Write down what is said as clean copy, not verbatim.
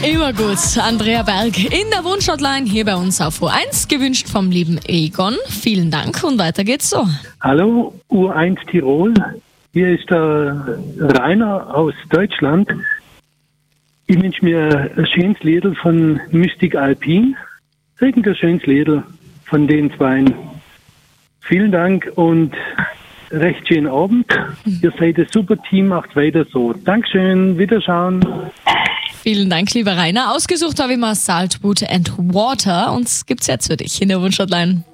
Immer gut. Andrea Berg in der Wunschhotline hier bei uns auf U1. Gewünscht vom lieben Egon. Vielen Dank und weiter geht's so. Hallo, U1 Tirol. Hier ist der Rainer aus Deutschland. Ich wünsche mir ein schönes Liedl von Mystic Alpine. Irgendein schönes Liedl von den Zweien. Vielen Dank und recht schönen Abend. Ihr seid ein super Team, macht weiter so. Dankeschön, Wiederschauen. Vielen Dank, lieber Rainer. Ausgesucht habe ich mal Saltwood and Water und es gibt's jetzt für dich in der Wunschhotline.